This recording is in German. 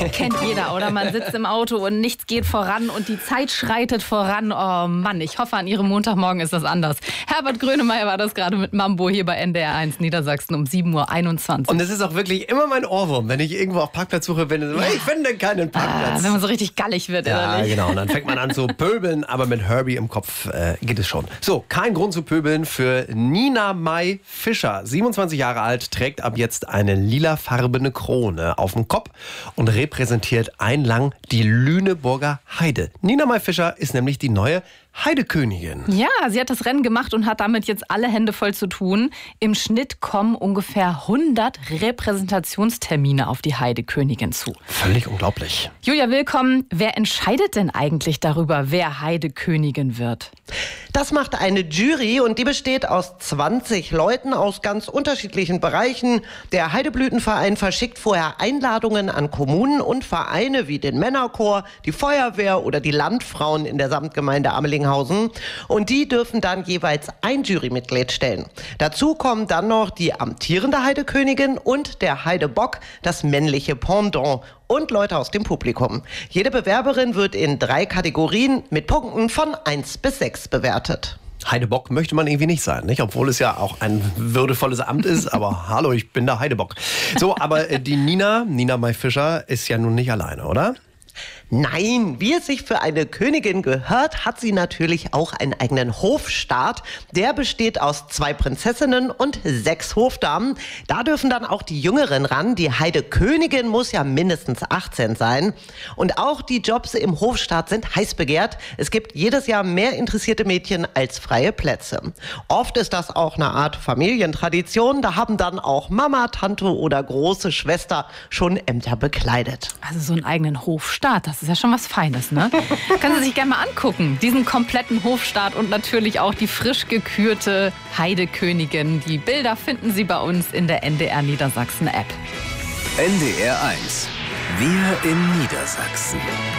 Kennt jeder, oder? Man sitzt im Auto und nichts geht voran und die Zeit schreitet voran. Oh Mann, ich hoffe, an Ihrem Montagmorgen ist das anders. Herbert Grönemeyer war das gerade mit Mambo hier bei NDR 1 Niedersachsen um 7.21 Uhr. Und es ist auch wirklich immer mein Ohrwurm, wenn ich irgendwo auf Parkplatz suche, ich finde keinen Parkplatz. Wenn man so richtig gallig wird, ja, ehrlich. Genau. Und dann fängt man an zu pöbeln, aber mit Herbie im Kopf geht es schon. So, kein Grund zu pöbeln für Nina Mai Fischer. 27 Jahre alt, trägt ab jetzt eine lilafarbene Krone auf dem Kopf und repräsentiert einlang die Lüneburger Heide. Nina Mai Fischer ist nämlich die neue Heidekönigin. Ja, sie hat das Rennen gemacht und hat damit jetzt alle Hände voll zu tun. Im Schnitt kommen ungefähr 100 Repräsentationstermine auf die Heidekönigin zu. Völlig unglaublich. Julia, willkommen. Wer entscheidet denn eigentlich darüber, wer Heidekönigin wird? Das macht eine Jury und die besteht aus 20 Leuten aus ganz unterschiedlichen Bereichen. Der Heideblütenverein verschickt vorher Einladungen an Kommunen und Vereine wie den Männerchor, die Feuerwehr oder die Landfrauen in der Samtgemeinde Amelinghausen. Und die dürfen dann jeweils ein Jurymitglied stellen. Dazu kommen dann noch die amtierende Heidekönigin und der Heidebock, das männliche Pendant. Und Leute aus dem Publikum. Jede Bewerberin wird in 3 Kategorien mit Punkten von 1 bis 6 bewertet. Heidebock möchte man irgendwie nicht sein, nicht? Obwohl es ja auch ein würdevolles Amt ist. Aber hallo, ich bin der Heidebock. So, aber die Nina Mai Fischer ist ja nun nicht alleine, oder? Nein, wie es sich für eine Königin gehört, hat sie natürlich auch einen eigenen Hofstaat. Der besteht aus 2 Prinzessinnen und 6 Hofdamen. Da dürfen dann auch die Jüngeren ran. Die Heidekönigin muss ja mindestens 18 sein. Und auch die Jobs im Hofstaat sind heiß begehrt. Es gibt jedes Jahr mehr interessierte Mädchen als freie Plätze. Oft ist das auch eine Art Familientradition. Da haben dann auch Mama, Tante oder große Schwester schon Ämter bekleidet. Also so einen eigenen Hofstaat, das ist ja schon was Feines, ne? Können Sie sich gerne mal angucken, diesen kompletten Hofstaat und natürlich auch die frisch gekürte Heidekönigin. Die Bilder finden Sie bei uns in der NDR Niedersachsen App. NDR 1, wir in Niedersachsen.